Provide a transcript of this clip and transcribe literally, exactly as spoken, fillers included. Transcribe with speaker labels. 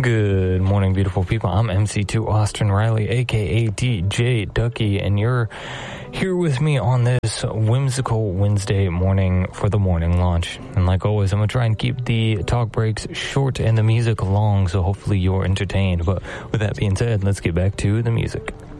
Speaker 1: Good morning, beautiful people. I'm M C two Austin Riley, a k a. D J Ducky, and you're here with me on this whimsical Wednesday morning for the morning launch. And like always, I'm going to try and keep the talk breaks short and the music long, so hopefully you're entertained. But with that being said, let's get back to the music.